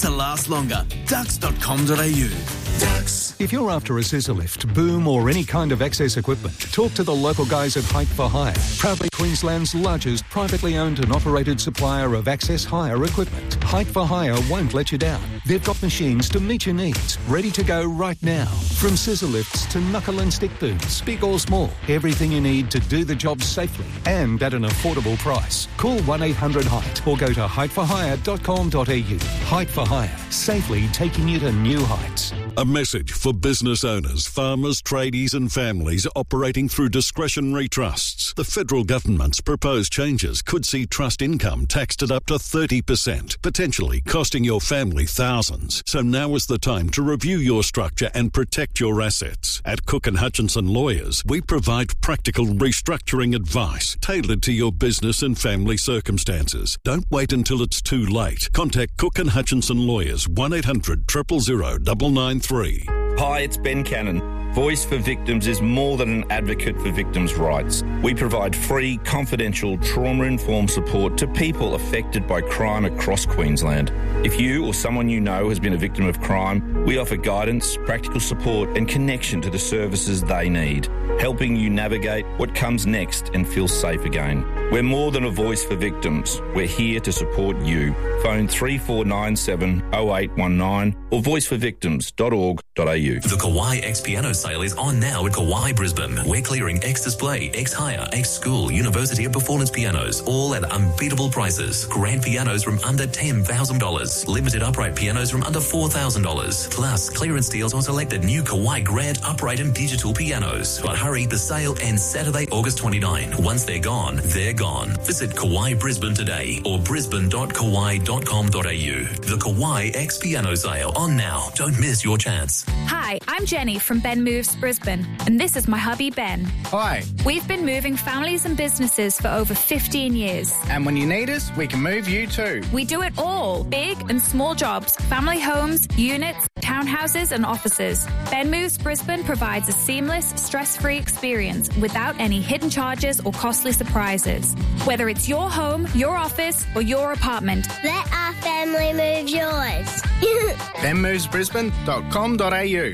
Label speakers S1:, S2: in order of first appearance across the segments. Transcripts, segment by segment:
S1: to last longer. Dux.com.au. Dux.
S2: If you're after a scissor lift, boom or any kind of access equipment, talk to the local guys at Height for Hire. Proudly Queensland's largest privately owned and operated supplier of access hire equipment. Height for Hire won't let you down. They've got machines to meet your needs, ready to go right now. From scissor lifts to knuckle and stick booms, big or small, everything you need to do the job safely and at an affordable price. Call 1-800-HEIGHT or go to heightforhire.com.au. Height for Hire, safely taking you to new heights.
S3: A message for business owners, farmers, tradies and families operating through discretionary trusts. The federal government's proposed changes could see trust income taxed at up to 30%, potentially costing your family thousands. So now is the time to review your structure and protect your assets. At Cook & Hutchinson Lawyers, we provide practical restructuring advice tailored to your business and family circumstances. Don't wait until it's too late. Contact Cook & Hutchinson Lawyers, 1-800-000-993.
S4: Hi, it's Ben Cannon. Voice for Victims is more than an advocate for victims' rights. We provide free, confidential, trauma-informed support to people affected by crime across Queensland. If you or someone you know has been a victim of crime, we offer guidance, practical support and connection to the services they need, helping you navigate what comes next and feel safe again. We're more than a voice for victims. We're here to support you. Phone 3497 0819 or voiceforvictims.org.au.
S5: The Kauai X Piano sale is on now at Kauai Brisbane. We're clearing X Display, X Hire, X School, University of Performance pianos, all at unbeatable prices. Grand pianos from under $10,000. Limited upright pianos from under $4,000. Plus, clearance deals on selected new Kauai Grand upright and digital pianos. But hurry, the sale ends Saturday, August 29. Once they're gone, they're gone. Visit Kauai Brisbane today or brisbane.kauai.com.au. The Kauai X Piano sale on now. Don't miss your chance.
S6: Hi, I'm Jenny from Ben Moves Brisbane, and this is my hubby Ben.
S7: Hi.
S6: We've been moving families and businesses for over 15 years.
S7: And when you need us, we can move you too.
S6: We do it all, big and small jobs, family homes, units, townhouses and offices. Ben Moves Brisbane provides a seamless, stress-free experience without any hidden charges or costly surprises. Whether it's your home, your office or your apartment,
S8: let our family move yours.
S7: benmovesbrisbane.com.au.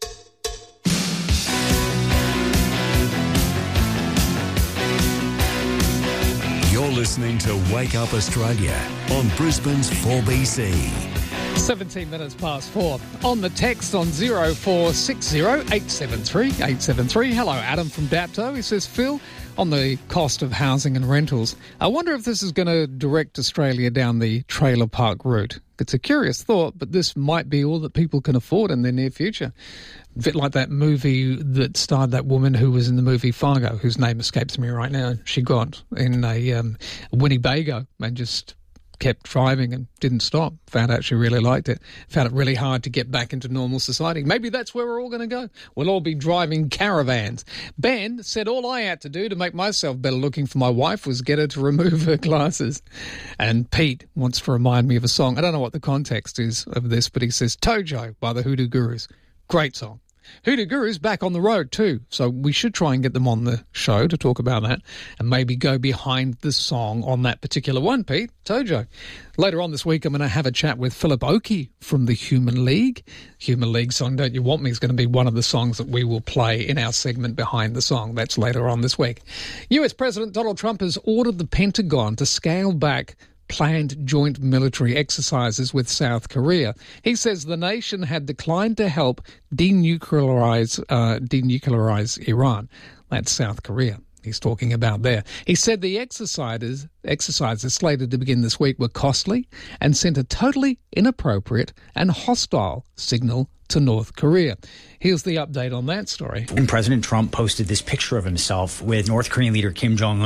S9: You're listening to Wake Up Australia on Brisbane's 4BC.
S10: 17 minutes past 4. On the text on 0460 873 873. Hello, Adam from Dapto. He says, Phil, on the cost of housing and rentals, I wonder if this is going to direct Australia down the trailer park route. It's a curious thought, but this might be all that people can afford in the near future. A bit like that movie that starred that woman who was in the movie Fargo, whose name escapes me right now. She got in a Winnebago and just kept driving and didn't stop. Found out she really liked it. Found it really hard to get back into normal society. Maybe that's where we're all going to go. We'll all be driving caravans. Ben said all I had to do to make myself better looking for my wife was get her to remove her glasses. And Pete wants to remind me of a song. I don't know what the context is of this, but he says Tojo by the Hoodoo Gurus. Great song. Hoodoo Gurus back on the road too, so we should try and get them on the show to talk about that and maybe go behind the song on that particular one, Pete, Tojo. Later on this week, I'm going to have a chat with Philip Oakey from the Human League. Human League song Don't You Want Me is going to be one of the songs that we will play in our segment Behind the Song. That's later on this week. US President Donald Trump has ordered the Pentagon to scale back planned joint military exercises with South Korea. He says the nation had declined to help denuclearize Iran. That's South Korea he's talking about there. He said the exercises slated to begin this week were costly and sent a totally inappropriate and hostile signal to North Korea. Here's the update on that story.
S11: And President Trump posted this picture of himself with North Korean leader Kim Jong-un